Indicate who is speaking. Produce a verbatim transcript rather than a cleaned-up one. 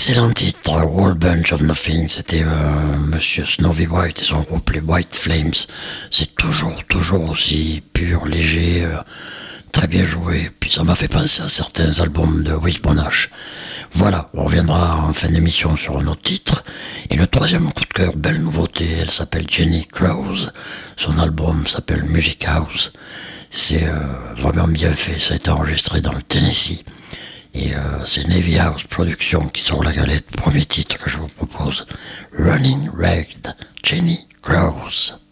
Speaker 1: Excellent titre, Whole Bunch of Nothing, c'était euh, Monsieur Snowy White et son groupe les White Flames. C'est toujours, toujours aussi pur, léger, euh, très bien joué. Puis ça m'a fait penser à certains albums de Wishbone. Voilà, on reviendra en fin d'émission sur un autre titre. Et le troisième coup de cœur, belle nouveauté, elle s'appelle Jenny Krause. Son album s'appelle Music House. C'est euh, vraiment bien fait, ça a été enregistré dans le Tennessee. Et euh, c'est Navy House Productions qui sort la galette. Premier titre que je vous propose, Running Red, Jenny Krause.